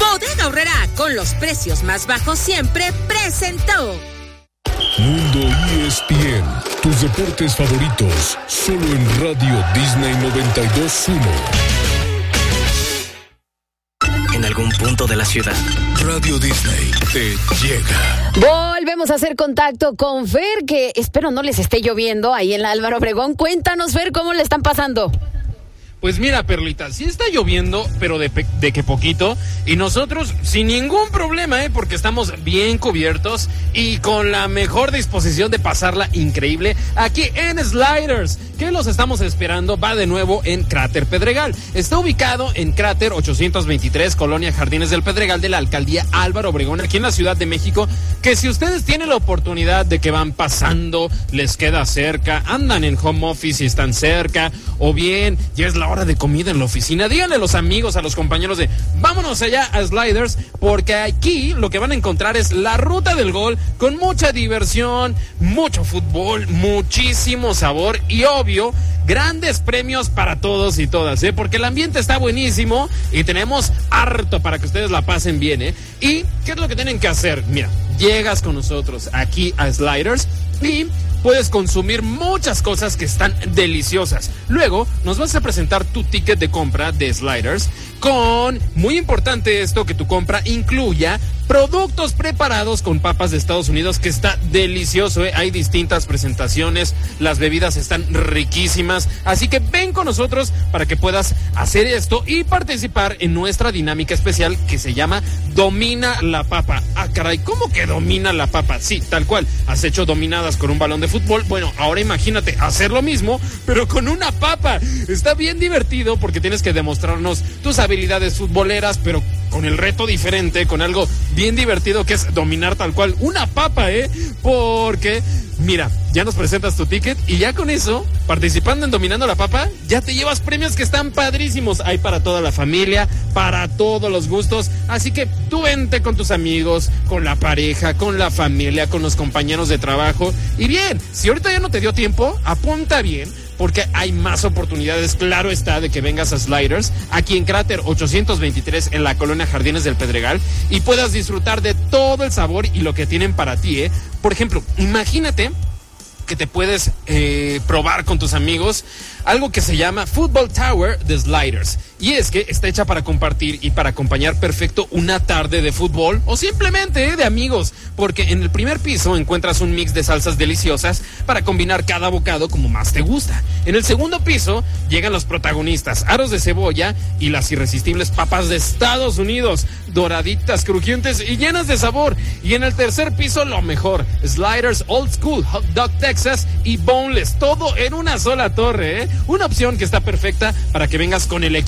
Bodega Aurrerá, con los precios más bajos siempre, presentó Mundo ESPN, tus deportes favoritos, solo en Radio Disney 92.1. En algún punto de la ciudad, Radio Disney te llega. Volvemos a hacer contacto con Fer, que espero no les esté lloviendo ahí en la Álvaro Obregón. Cuéntanos, Fer, ¿cómo le están pasando? Pues mira, Perlita, sí está lloviendo, pero de que poquito, y nosotros sin ningún problema, porque estamos bien cubiertos y con la mejor disposición de pasarla increíble aquí en Sliders, que los estamos esperando. Va de nuevo en Cráter Pedregal. Está ubicado en Cráter 823, Colonia Jardines del Pedregal, de la Alcaldía Álvaro Obregón, aquí en la Ciudad de México, que si ustedes tienen la oportunidad de que van pasando, les queda cerca, andan en home office y están cerca, o bien ya es la hora de comida en la oficina, díganle a los amigos, a los compañeros de vámonos allá a Sliders, porque aquí lo que van a encontrar es la ruta del gol, con mucha diversión, mucho fútbol, muchísimo sabor y obvio, grandes premios para todos y todas, porque el ambiente está buenísimo y tenemos harto para que ustedes la pasen bien, ¿Y qué es lo que tienen que hacer? Mira, llegas con nosotros aquí a Sliders y puedes consumir muchas cosas que están deliciosas. Luego nos vas a presentar tu ticket de compra de Sliders con, muy importante esto, que tu compra incluya productos preparados con papas de Estados Unidos, que está delicioso, Hay distintas presentaciones, las bebidas están riquísimas, así que ven con nosotros para que puedas hacer esto y participar en nuestra dinámica especial que se llama Domina la Papa. Ah, caray, ¿cómo que domina la papa? Sí, tal cual, has hecho dominadas con un balón de fútbol, bueno, ahora imagínate hacer lo mismo, pero con una papa. Está bien divertido porque tienes que demostrarnos tus habilidades futboleras, pero con el reto diferente, con algo bien divertido que es dominar tal cual una papa, porque mira, ya nos presentas tu ticket y ya con eso, participando en Dominando la Papa, ya te llevas premios que están padrísimos. Hay para toda la familia, para todos los gustos, así que tú vente con tus amigos, con la pareja, con la familia, con los compañeros de trabajo. Y bien, si ahorita ya no te dio tiempo, apunta bien, porque hay más oportunidades, claro está, de que vengas a Sliders, aquí en Cráter 823, en la Colonia Jardines del Pedregal, y puedas disfrutar de todo el sabor y lo que tienen para ti, Por ejemplo, imagínate que te puedes probar con tus amigos algo que se llama Football Tower de Sliders. Y es que está hecha para compartir y para acompañar perfecto una tarde de fútbol o simplemente de amigos, porque en el primer piso encuentras un mix de salsas deliciosas para combinar cada bocado como más te gusta. En el segundo piso llegan los protagonistas, aros de cebolla y las irresistibles papas de Estados Unidos, doraditas, crujientes y llenas de sabor. Y en el tercer piso lo mejor, Sliders Old School, Hot Dog Texas y Boneless, todo en una sola torre, Una opción que está perfecta para que vengas con el equipo